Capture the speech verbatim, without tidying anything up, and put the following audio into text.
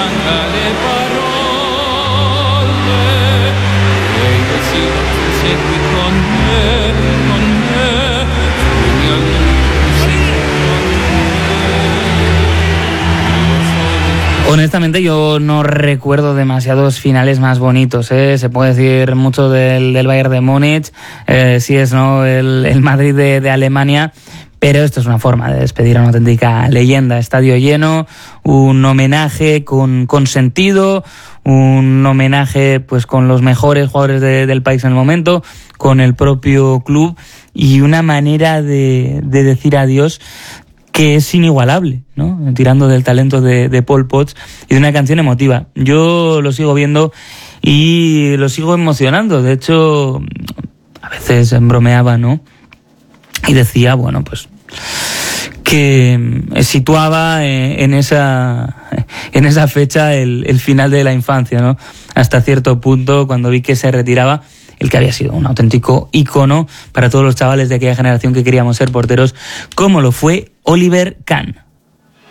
manca le parole e io si segui con me, con me, io segui con me. Honestamente yo no recuerdo demasiados finales más bonitos, ¿eh? Se puede decir mucho del, del Bayern de Múnich, eh, si es no el, el Madrid de, de Alemania, pero esto es una forma de despedir a una auténtica leyenda. Estadio lleno, un homenaje con, con sentido, un homenaje pues con los mejores jugadores de, del país en el momento, con el propio club y una manera de, de decir adiós que es inigualable, ¿no? Tirando del talento de, de Pol Pot y de una canción emotiva. Yo lo sigo viendo y lo sigo emocionando. De hecho, a veces bromeaba, ¿no? Y decía, bueno, pues que situaba en esa en esa fecha el, el final de la infancia, ¿no? Hasta cierto punto, cuando vi que se retiraba el que había sido un auténtico ícono para todos los chavales de aquella generación que queríamos ser porteros, como lo fue Oliver Kahn.